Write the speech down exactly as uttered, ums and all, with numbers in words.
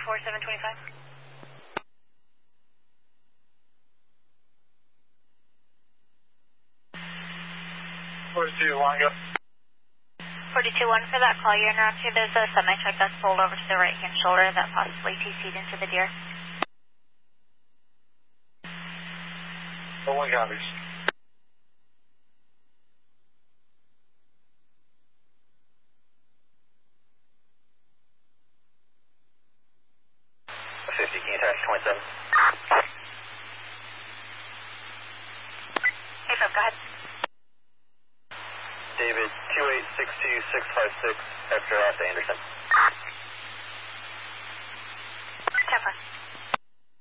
four seven two five. forty-two one, go. forty-two one for that call you interrupted. There's a semi-truck that's pulled over to the right-hand shoulder that possibly T C'd into the deer. Oh, one copies. fifty, can you attach twenty-seven? Hey, Bob, go ahead. David, two eight six two six five six, after Los Anderson.